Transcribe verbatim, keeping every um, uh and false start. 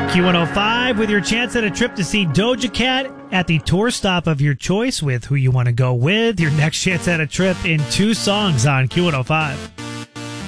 Q one oh five with your chance at a trip to see Doja Cat at the tour stop of your choice with who you want to go with. Your next chance at a trip in two songs on Q one oh five.